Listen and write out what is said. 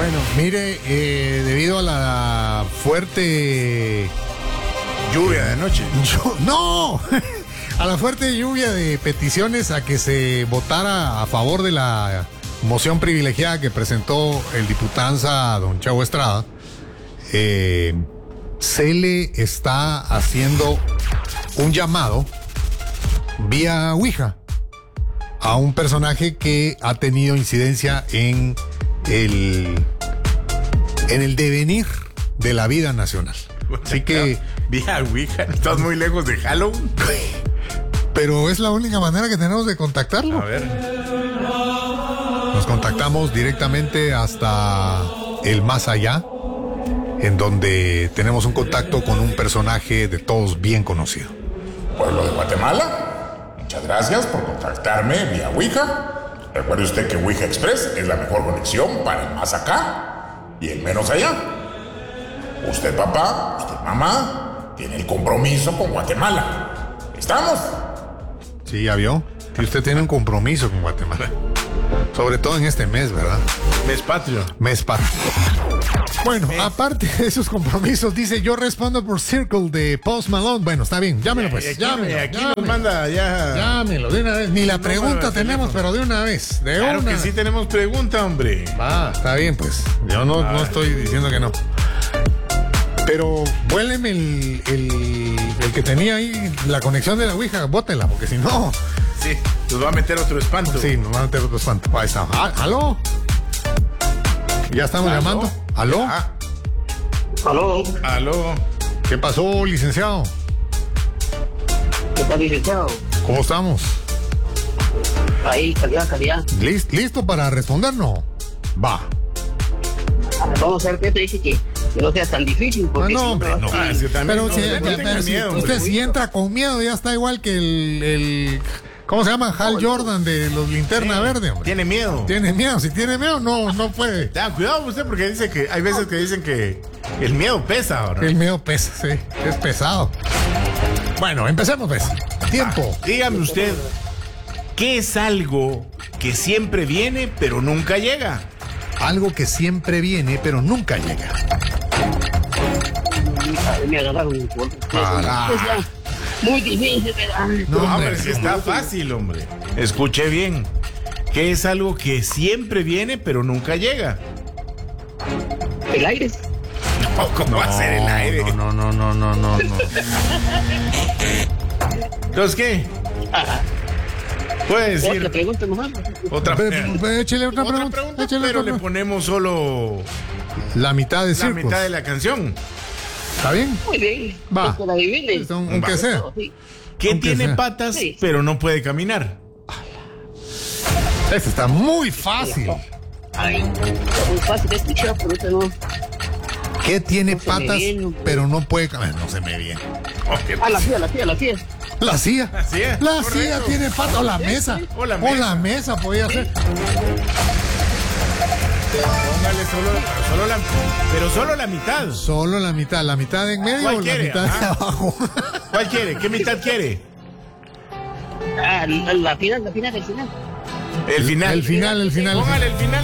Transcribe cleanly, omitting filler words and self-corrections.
Bueno, mire, debido a la fuerte lluvia de anoche. ¡No! A la fuerte lluvia de peticiones a que se votara a favor de la moción privilegiada que presentó el diputanza don Chavo Estrada, se le está haciendo un llamado vía Ouija a un personaje que ha tenido incidencia en el devenir de la vida nacional. Así que... Vía Ouija, estás muy lejos de Halloween. Pero es la única manera que tenemos de contactarlo. A ver. Nos contactamos directamente hasta el más allá, en donde tenemos un contacto con un personaje de todos bien conocido. Pueblo de Guatemala, muchas gracias por contactarme vía Ouija. Recuerde usted que Ouija Express es la mejor conexión para el más acá y el menos allá. Usted, papá, usted, mamá, tiene el compromiso con Guatemala. ¿Estamos? Sí, ya vio. Que usted tiene un compromiso con Guatemala. Sobre todo en este mes, ¿verdad? Mes patrio. Mes patrio. Bueno, aparte de esos compromisos, dice: yo respondo por Circle de Post Malone. Bueno, está bien, llámelo pues. Aquí Llámelo. nos manda ya. Llámelo de una vez. Ni la pregunta tenemos, pero de una vez. Claro que sí tenemos pregunta, hombre. Va, está bien, pues. Yo no estoy diciendo que no. Pero vuéleme el que tenía ahí la conexión de la Ouija, bótela, porque si no... Sí, nos va a meter otro espanto. Sí, nos va a meter otro espanto. Ahí está. ¿Aló? ¿Ya estamos llamando? ¿Aló? Aló. ¿Qué pasó, licenciado? ¿Qué tal, licenciado? ¿Cómo estamos? Ahí, calidad. ¿Listo para respondernos? Va. Vamos a ver qué te dice que no sea tan difícil. Porque No, si hombre, no. Es que también Pero, tenga si miedo, usted hombre. si entra con miedo ya está igual que el ¿cómo se llama? Hal Jordan de los Linterna Verde, hombre. Tiene miedo. ¿Tiene miedo? Si tiene miedo, no puede. Tenga cuidado usted porque dice que hay veces que dicen que el miedo pesa ahora. El miedo pesa, sí, es pesado. Bueno, empecemos pues. Tiempo. Dígame usted, ¿qué es algo que siempre viene pero nunca llega? Algo que siempre viene, pero nunca llega. me agarraron un polvo. Muy difícil, ¿verdad? No, hombre, si está fácil, hombre. Escuche bien. ¿Qué es algo que siempre viene pero nunca llega? El aire. ¿Cómo va a ser el aire? No. ¿Entonces qué? Puede decir Otra pregunta nomás. Échale otra pregunta. Échale pero otra le ponemos solo la mitad de la circos. mitad de la canción. ¿Está bien? Muy bien. Va. Que la adivine. Aunque sea. Sí. ¿Quién Aunque tiene sea. patas Sí. pero no puede caminar? Este está muy fácil. Ay, muy fácil de escuchar, pero usted no. ¿Qué tiene No se me patas viene. pero no puede caminar? No se me viene. Ah, la CIA. La CIA. La CIA, La correcto. CIA tiene patas. O la mesa. O la O la mesa podía ser. Póngale solo la mitad. Solo la mitad. ¿La mitad en medio ¿Cuál o la quiere? mitad de Ajá. abajo? ¿Cuál quiere? ¿Qué mitad quiere? Ah, la final, el final. El final. El final. Póngale el final.